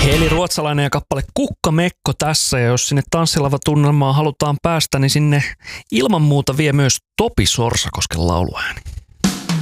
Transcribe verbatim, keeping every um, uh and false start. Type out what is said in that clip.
Heli Ruotsalainen ja kappale Kukkamekko tässä, ja jos sinne tanssilava-tunnelmaan halutaan päästä, niin sinne ilman muuta vie myös Topi Sorsakosken lauluääni.